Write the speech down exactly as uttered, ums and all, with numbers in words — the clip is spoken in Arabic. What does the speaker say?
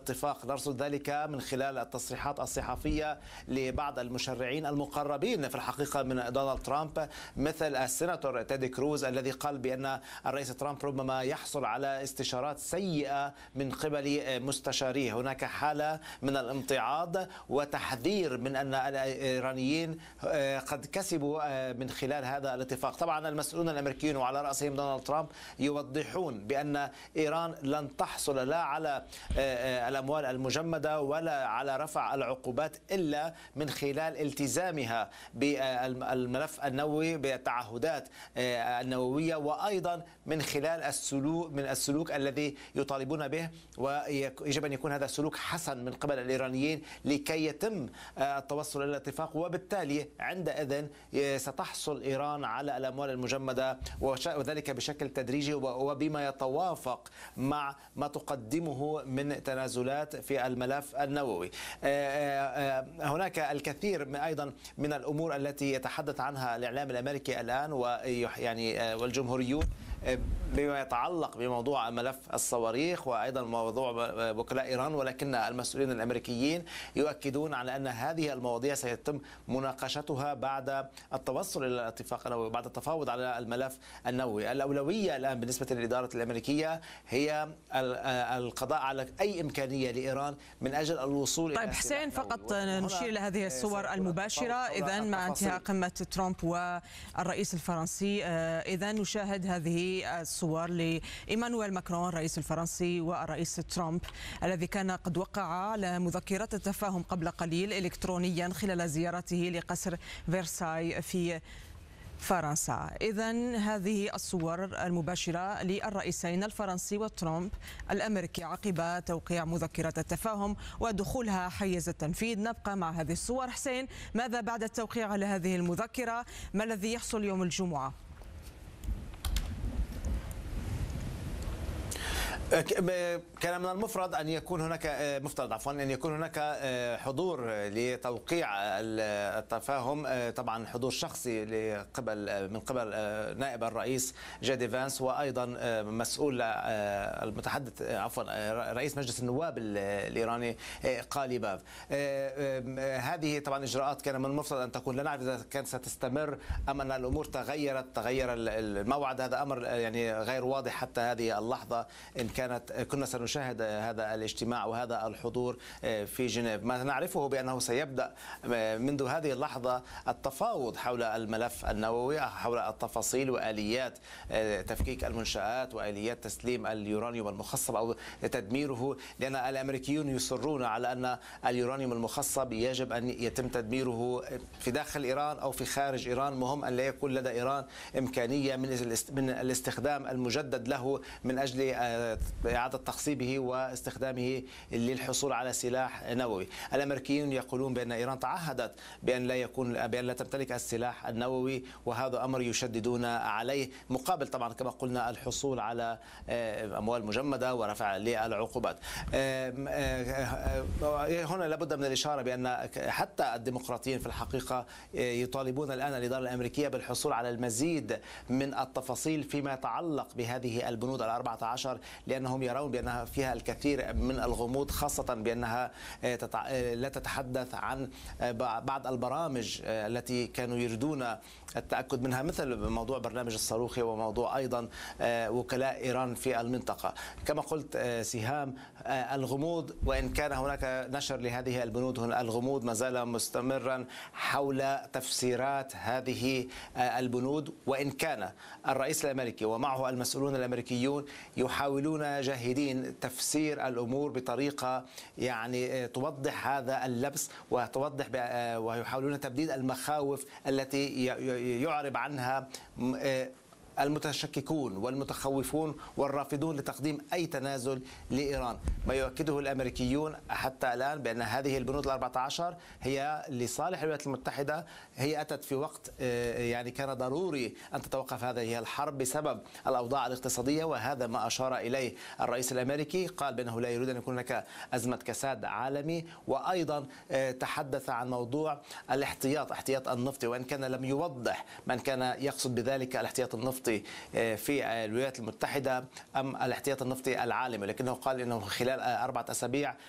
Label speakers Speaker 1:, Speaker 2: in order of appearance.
Speaker 1: الاتفاق. نرصد ذلك من خلال التصريحات الصحفية لبعض المشرعين المقربين في الحقيقة من دونالد ترامب، مثل السيناتور تيدي كروز الذي قال بأن الرئيس ترامب ربما يحصل على استشارات سيئة من قبل مستشاريه. هناك حالة من الامتعاض وتحذير من أن الإيرانيين قد كسبوا من خلال هذا الاتفاق. طبعا المسؤولون الأمريكيون وعلى رأسهم دونالد ترامب يوضحون بأن إيران لن تحصل لا على الأموال المجمدة ولا على رفع العقوبات إلا من خلال التزامها بالملف النووي بالتعهدات النووية، وأيضا من خلال السلوك من السلوك الذي يطالبون به، ويجب أن يكون هذا السلوك حسن من قبل الإيرانيين لكي يتم التوصل إلى الاتفاق. وبالتالي عندئذ ستحصل إيران على الأموال المجمدة، وذلك بشكل تدريجي وبما يتوافق مع ما تقدمه من تنازلات في الملف النووي. هناك الكثير أيضا من الأمور التي يتحدث عنها الإعلام الأمريكي الآن ويعني والجمهوريون بما يتعلق بموضوع ملف الصواريخ وأيضا موضوع وكلاء إيران، ولكن المسؤولين الأمريكيين يؤكدون على أن هذه المواضيع سيتم مناقشتها بعد التوصل إلى الاتفاق النووي، بعد التفاوض على الملف النووي. الأولوية الآن بالنسبة للإدارة الأمريكية هي القضاء على أي إمكانية لإيران من أجل الوصول.
Speaker 2: طيب حسين، فقط نشير إلى هذه الصور المباشرة إذن مع انتهاء قمة ترامب والرئيس الفرنسي. إذن نشاهد هذه الصور لإيمانويل ماكرون الرئيس الفرنسي والرئيس ترامب الذي كان قد وقع على مذكرة التفاهم قبل قليل إلكترونيا خلال زيارته لقصر فرساي في فرنسا. إذن هذه الصور المباشرة للرئيسين الفرنسي وترامب الأمريكي عقب توقيع مذكرة التفاهم ودخولها حيز التنفيذ. نبقى مع هذه الصور. حسين، ماذا بعد التوقيع على هذه المذكرة؟ ما الذي يحصل يوم الجمعة؟
Speaker 1: كان من المفرض أن يكون هناك مفترض عفوا أن يكون هناك حضور لتوقيع التفاهم، طبعا حضور شخصي لقبل من قبل نائب الرئيس جيدي فانس، وأيضا مسؤول المتحدث عفوا رئيس مجلس النواب الإيراني قاليباف. هذه طبعا إجراءات كان من المفترض أن تكون، لا نعرف إذا كانت ستستمر أم أن الأمور تغيرت تغير الموعد. هذا أمر يعني غير واضح حتى هذه اللحظة إن كانت كنا سنشاهد هذا الاجتماع وهذا الحضور في جنيف. ما نعرفه بأنه سيبدأ منذ هذه اللحظة التفاوض حول الملف النووي، حول التفاصيل وآليات تفكيك المنشآت وآليات تسليم اليورانيوم المخصب أو تدميره، لأن الأمريكيون يصرون على أن اليورانيوم المخصب يجب أن يتم تدميره في داخل إيران أو في خارج إيران. مهم أن لا يكون لدى إيران إمكانية من الاستخدام المجدد له من أجل إعادة تخصيبه واستخدامه للحصول على سلاح نووي. الأمريكيون يقولون بأن إيران تعهدت بأن لا يكون بأن لا تمتلك السلاح النووي، وهذا أمر يشددون عليه، مقابل طبعا كما قلنا الحصول على أموال مجمدة ورفع للعقوبات. هنا لابد من الإشارة بأن حتى الديمقراطيين في الحقيقة يطالبون الآن الإدارة الأمريكية بالحصول على المزيد من التفاصيل فيما يتعلق بهذه البنود الأربعة عشر، لأنهم يرون بأنها فيها الكثير من الغموض، خاصة بأنها لا تتحدث عن بعض البرامج التي كانوا يريدون التأكد منها، مثل موضوع برنامج الصاروخي وموضوع أيضا وكلاء إيران في المنطقة. كما قلت سهام، الغموض وإن كان هناك نشر لهذه البنود، الغموض ما زال مستمرا حول تفسيرات هذه البنود، وإن كان الرئيس الأمريكي ومعه المسؤولون الأمريكيون يحاولون جاهدين تفسير الأمور بطريقة يعني توضح هذا اللبس وتوضح ويحاولون تبديد المخاوف التي يعرب عنها المتشككون والمتخوفون والرافضون لتقديم أي تنازل لإيران. ما يؤكده الأمريكيون حتى الآن بأن هذه البنود الأربعة عشر هي لصالح الولايات المتحدة، هي أتت في وقت يعني كان ضروري أن تتوقف هذه الحرب بسبب الأوضاع الاقتصادية، وهذا ما أشار إليه الرئيس الأمريكي. قال بأنه لا يريد أن يكون هناك أزمة كساد عالمي، وأيضا تحدث عن موضوع الاحتياط احتياط النفطي، وإن كان لم يوضح من كان يقصد بذلك الاحتياط النفطي في الولايات المتحدة أم الاحتياط النفطي العالمي، لكنه قال إنه خلال أربعة أسابيع